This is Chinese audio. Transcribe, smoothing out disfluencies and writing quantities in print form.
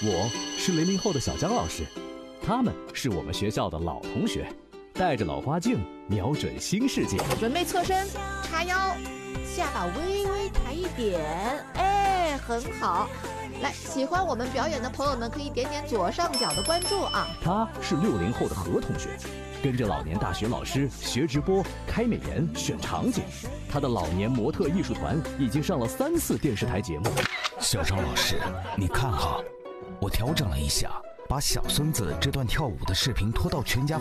我是00后的小张老师，他们是我们学校的老同学，带着老花镜，瞄准新世界。 准备侧身，叉腰，下巴微微抬一点，哎，很好。来，喜欢我们表演的朋友们可以点点左上角的关注啊。 他是60后的何同学，跟着老年大学老师学直播、开美颜、选场景。他的老年模特艺术团已经上了3次电视台节目。 小张老师，你看哈，我调整了一下，把小孙子这段跳舞的视频拖到全家